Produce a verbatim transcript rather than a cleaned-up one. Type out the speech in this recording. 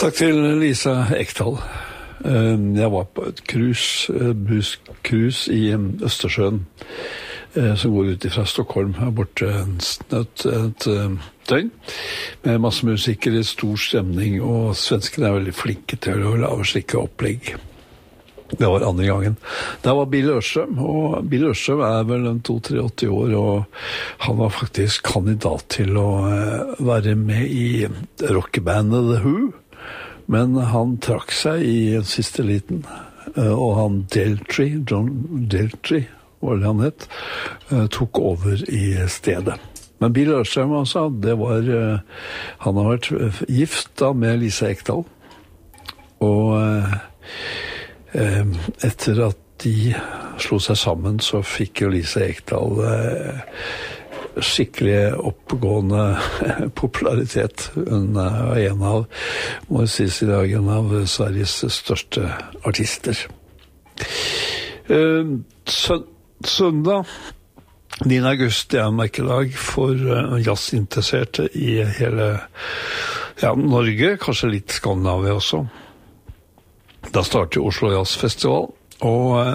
Takk til Lisa Ekdahl. Jeg var på et cruise, busscruise i Østersjøen, som går ut fra Stockholm, her borte et, et, et døgn, med masse musikker i stor stemning, og svenskene er veldig flinke til å lave slike opplegg. Det var andre gangen. Det var Bill Ørstrøm, og Bill Ørstrøm er vel en to tre åtti år, og han var faktisk kandidat til å være med i rockebandet The Who, men han trakk seg i siste liten, og han Deltry, John Deltry, var det han het, tok over i stedet. Men Bill Ørstrøm altså, det var, han har vært gift da med Lisa Ekdahl, og etter at de slo seg sammen, så fikk jo Lisa Ekdahl skikkelig oppgående popularitet. Hun er en av, må jeg sies i dag, en av Sveriges største artister. Søndag niende august er en merkedag for jazzinteresserte i hele ja, Norge, kanskje litt Skandinavia også. Da starter Oslo Jazz Festival, og